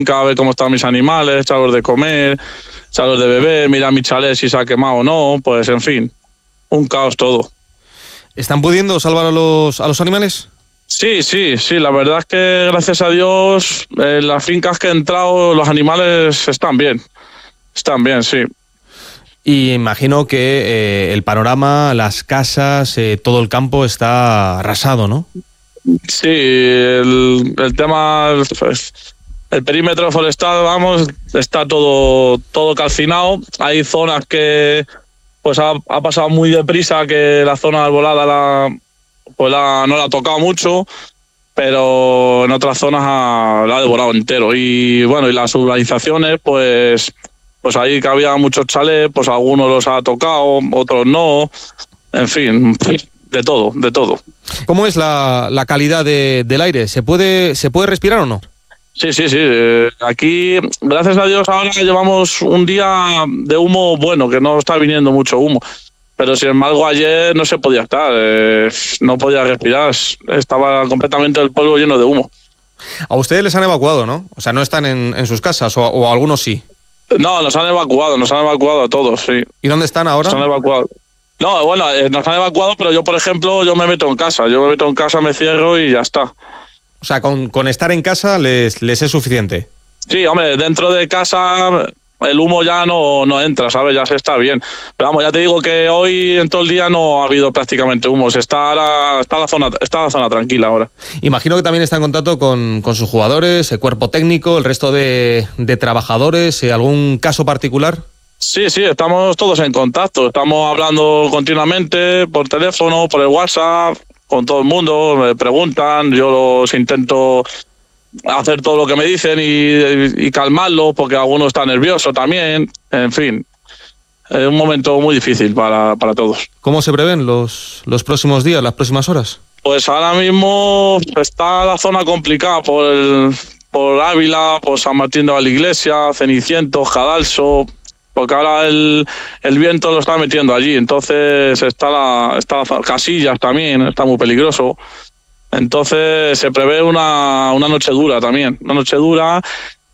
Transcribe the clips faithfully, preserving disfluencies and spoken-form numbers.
finca, ver cómo están mis animales, echarlos de comer, echarlos de beber, mirar mi chalet si se ha quemado o no, pues en fin, un caos todo. ¿Están pudiendo salvar a los, a los animales? Sí, sí, sí, la verdad es que gracias a Dios en las fincas que he entrado los animales están bien, están bien, sí. Y imagino que eh, el panorama, las casas, eh, todo el campo está arrasado, ¿no? Sí, el, el tema, pues, el perímetro forestal, vamos, está todo, todo calcinado. Hay zonas que pues ha, ha pasado muy deprisa, que la zona arbolada la, pues la, no la ha tocado mucho, pero en otras zonas ha, la ha devorado entero. Y bueno, y las urbanizaciones, pues, pues ahí que había muchos chalets, pues algunos los ha tocado, otros no, en fin, de todo, de todo. ¿Cómo es la, la calidad de, del aire? ¿Se puede, ¿Se puede respirar o no? Sí, sí, sí. Aquí, gracias a Dios, ahora llevamos un día de humo bueno, que no está viniendo mucho humo. Pero sin embargo, ayer no se podía estar, eh, no podía respirar. Estaba completamente el pueblo lleno de humo. A ustedes les han evacuado, ¿no? O sea, no están en, en sus casas, o, o algunos sí. No, nos han evacuado, nos han evacuado a todos, sí. ¿Y dónde están ahora? Nos han evacuado. No, bueno, eh, nos han evacuado, pero yo, por ejemplo, yo me meto en casa. Yo me meto en casa, me cierro y ya está. O sea, con, con estar en casa les, les es suficiente. Sí, hombre, dentro de casa el humo ya no, no entra, ¿sabes? Ya se está bien. Pero vamos, ya te digo que hoy en todo el día no ha habido prácticamente humo. Se está, ahora, está, la zona, está la zona tranquila ahora. Imagino que también está en contacto con, con sus jugadores, el cuerpo técnico, el resto de, de trabajadores. ¿Algún caso particular? Sí, sí, estamos todos en contacto. Estamos hablando continuamente por teléfono, por el WhatsApp, con todo el mundo. Me preguntan, yo los intento hacer todo lo que me dicen y, y calmarlos, porque alguno está nervioso también. En fin, es un momento muy difícil para, para todos. ¿Cómo se prevén los, los próximos días, las próximas horas? Pues ahora mismo está la zona complicada por, el, por Ávila, por San Martín de la Iglesia, Cenicientos, Cadalso, porque ahora el, el viento lo está metiendo allí. Entonces está la, está la Casillas también, está muy peligroso. Entonces se prevé una, una noche dura también, una noche dura.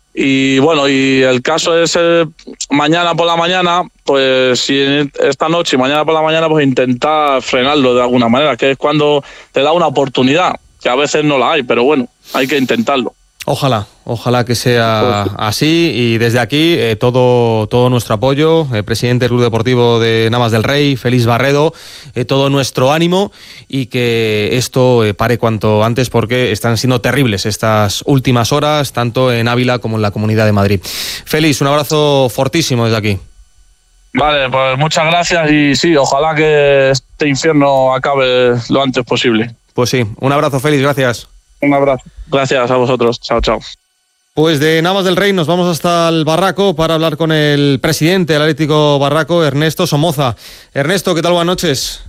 Y bueno, y el caso es eh, mañana por la mañana, pues si esta noche y mañana por la mañana, pues intentar frenarlo de alguna manera, que es cuando te da una oportunidad, que a veces no la hay, pero bueno, hay que intentarlo. Ojalá, ojalá que sea así, y desde aquí eh, todo, todo nuestro apoyo, el presidente del Club Deportivo de Navas del Rey, Félix Barredo, eh, todo nuestro ánimo, y que esto eh, pare cuanto antes, porque están siendo terribles estas últimas horas, tanto en Ávila como en la Comunidad de Madrid. Félix, un abrazo fortísimo desde aquí. Vale, pues muchas gracias, y sí, ojalá que este infierno acabe lo antes posible. Pues sí, un abrazo, Félix, gracias. Un abrazo. Gracias a vosotros. Chao, chao. Pues de Navas del Rey nos vamos hasta el Barraco para hablar con el presidente del Atlético Barraco, Ernesto Somoza. Ernesto, ¿qué tal? Buenas noches.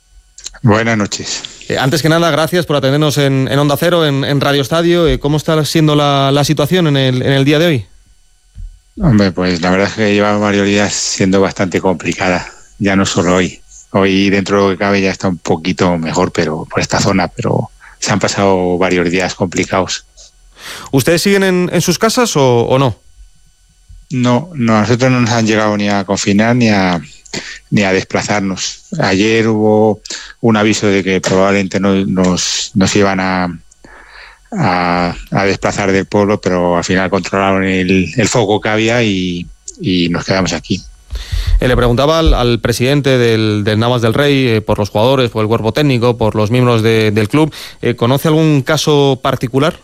Buenas noches. Eh, antes que nada, gracias por atendernos en, en Onda Cero, en, en Radio Estadio. Eh, ¿Cómo está siendo la, la situación en el, en el día de hoy? Hombre, pues la verdad es que lleva varios días siendo bastante complicada, ya no solo hoy. Hoy, dentro de lo que cabe, ya está un poquito mejor, pero por esta zona, pero se han pasado varios días complicados. ¿Ustedes siguen en, en sus casas o, o no? No, no, a nosotros no nos han llegado ni a confinar ni a ni a desplazarnos. Ayer hubo un aviso de que probablemente no, nos, nos iban a, a, a desplazar del pueblo, pero al final controlaron el, el foco que había y, y nos quedamos aquí. Eh, le preguntaba al, al presidente del, del Navas del Rey, eh, por los jugadores, por el cuerpo técnico, por los miembros de, del club. Eh, ¿Conoce algún caso particular?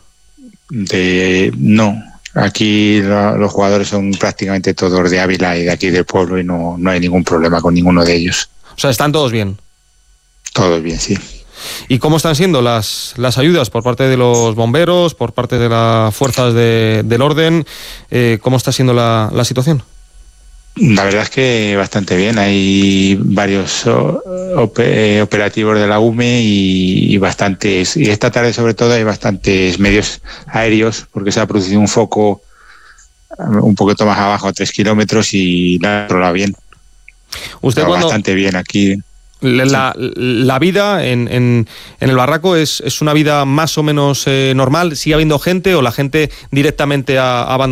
De no. Aquí la, los jugadores son prácticamente todos de Ávila y de aquí del pueblo, y no, no hay ningún problema con ninguno de ellos. O sea, ¿están todos bien? Todos bien, sí. ¿Y cómo están siendo las, las ayudas por parte de los bomberos, por parte de las fuerzas de, del orden? Eh, ¿Cómo está siendo la, la situación? La verdad es que bastante bien. Hay varios op- operativos de la U M E y, y bastantes, y esta tarde sobre todo hay bastantes medios aéreos, porque se ha producido un foco un poquito más abajo, a tres kilómetros, y la controla bien. ¿Usted Pero cuando, bastante bien aquí. La, la vida en, en, en el barraco es, es una vida más o menos eh, normal. ¿Sigue habiendo gente o la gente directamente ha abandonado